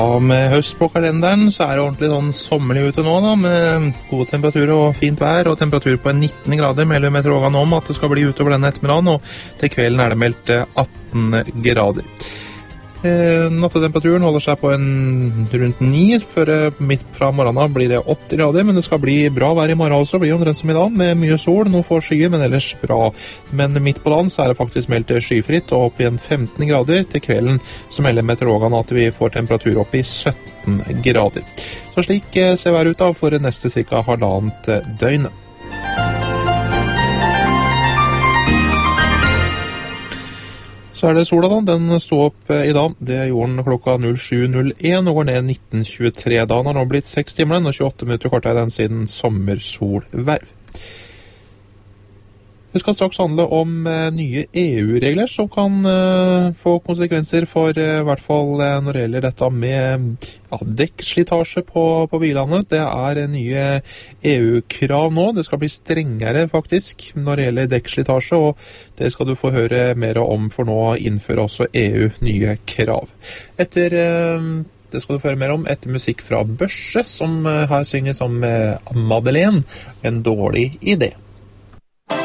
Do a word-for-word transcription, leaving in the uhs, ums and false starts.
Ja, med høst på kalenderen så er det ordentlig sånn sommerlig ute nå da, med gode temperaturer og fint vær, og temperatur på nitten grader melder meteorologene om at det skal bli utover denne ettermiddagen, og til kvelden er det meldt atten grader. Eh, nattetemperaturen holder seg på en rundt ni, for midt fra morgenen blir det åtti grader, men det skal bli bra vær i morgen også, blir omtrent som i dag, med mye sol, noen få skyer, men ellers bra. Men midt på dagen så er det faktisk meldt skyfritt, og opp igjen femten grader. Til kvelden så melder meteorologene at vi får temperatur opp i sytten grader. Så slik ser været ut da for neste cirka halvannet døgn. Så er det sola da, den stod opp i dag, det gjorde den klokka sju null en og går ned nitten tjuetre. Da har den blitt seks timer og tjueåtte minutter kortere den siden sommersolverv. Det skal straks handle om uh, nye E U-regler som kan uh, få konsekvenser for uh, i hvert fall uh, når det gjelder dette med ja, dekkslitasje på, på bilene. Det er uh, nye E U-krav nå. Det skal bli strengere faktisk når det gjelder dekkslitasje, og det skal du få høre mer om, for nå innfører også E U nye krav. Etter uh, Det skal du få høre mer om etter musikk fra Børse, som uh, her synger som uh, Madeleine, en dårlig idé.